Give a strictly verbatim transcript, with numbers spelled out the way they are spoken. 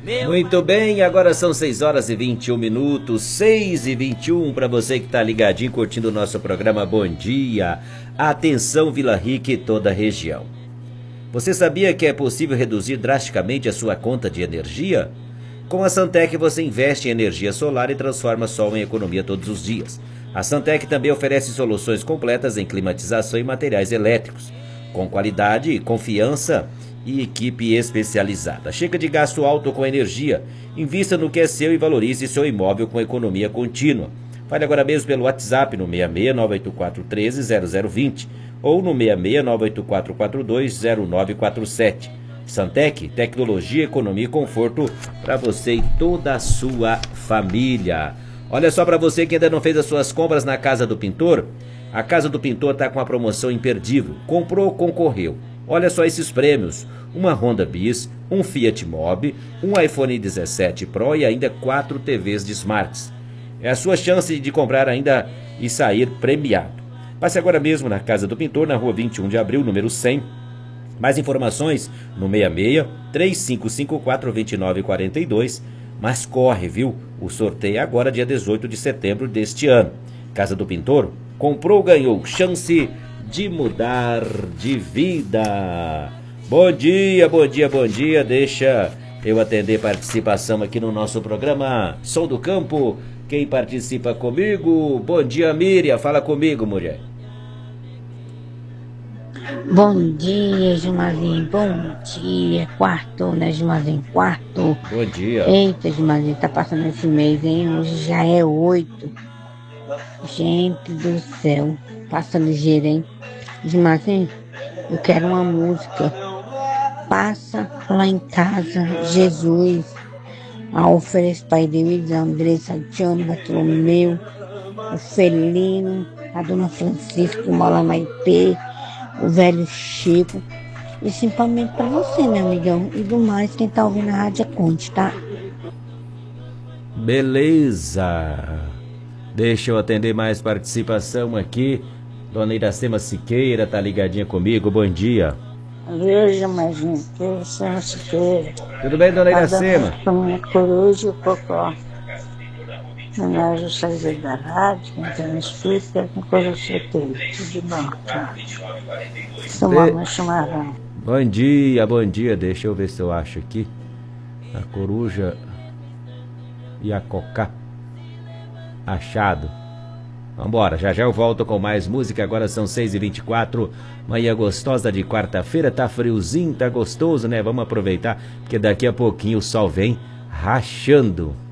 Muito bem, agora são seis horas e vinte e um minutos, seis e vinte e um para você que está ligadinho curtindo o nosso programa Bom Dia. Atenção Vila Rica e toda a região. Você sabia que é possível reduzir drasticamente a sua conta de energia? Com a Santec você investe em energia solar e transforma sol em economia todos os dias. A Santec também oferece soluções completas em climatização e materiais elétricos, com qualidade, confiança e equipe especializada. Chega de gasto alto com energia. Invista no que é seu e valorize seu imóvel com economia contínua. Fale agora mesmo pelo WhatsApp no seis seis nove oito quatro um três zero zero dois zero ou no seis seis nove oito quatro quatro dois zero nove quatro sete. Santec, tecnologia, economia e conforto para você e toda a sua família. Olha só, para você que ainda não fez as suas compras na Casa do Pintor, a Casa do Pintor está com uma promoção imperdível. Comprou, concorreu. Olha só esses prêmios: uma Honda Bis, um Fiat Mobi, um iPhone dezessete Pro e ainda quatro T Vs de Smarts. É a sua chance de comprar ainda e sair premiado. Passe agora mesmo na Casa do Pintor, na rua vinte e um de abril, número cem. Mais informações no seis seis, três cinco cinco quatro, dois nove quatro dois. Mas corre, viu? O sorteio é agora dia dezoito de setembro deste ano. Casa do Pintor, comprou, ganhou. Chance de mudar de vida. Bom dia, bom dia, bom dia. Deixa eu atender participação aqui no nosso programa Som do Campo. Quem participa comigo? Bom dia, Miriam. Fala comigo, mulher. Bom dia, Gilmazinho. Bom dia. Quarto, né, Gilmazinho? Quarto. Bom dia. Eita, Gilmazinho, tá passando esse mês, hein? Hoje já é oito. Gente do céu. Passa ligeiro, hein? Gilmazinho, eu quero uma música. Passa lá em casa, Jesus. Alferes, Pai de Deus, André, Santiano, Bartolomeu, o Felino, a Dona Francisca, o Mola Maipê, o velho Chico. E simplesmente pra você, meu amigão. E do mais, quem tá ouvindo a Rádio Conte, tá? Beleza. Deixa eu atender mais participação aqui. Dona Iracema Siqueira tá ligadinha comigo. Bom dia. Veja, mais um, Iracema Siqueira. Tudo bem, Dona Iracema? Minha coruja e o cocó. Homenagem ao saída da rádio, quem me explica, com coisa você teve. Tudo bom, tá? Tomar um chimarrão. Bom dia, bom dia. Deixa eu ver se eu acho aqui. A coruja e a cocá. Achado. Vambora, já já eu volto com mais música. Agora são seis e vinte e quatro. Manhã gostosa de quarta-feira. Tá friozinho, tá gostoso, né? Vamos aproveitar, porque daqui a pouquinho o sol vem rachando.